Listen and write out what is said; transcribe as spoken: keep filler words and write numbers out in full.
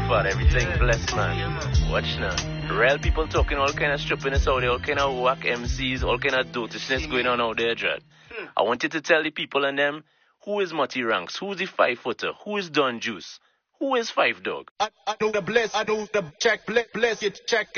far, everything blessed, man. Watch now. Real people talking all kind of stupidness out there, all kind of whack M Cs, all kind of dotishness going on out there, Dread. I want you to tell the people and them, who is Matty Ranks? Who's the five footer? Who is Don Juice? Who is Five Dog? I, I do the bless, I do the check, bless, bless you, check.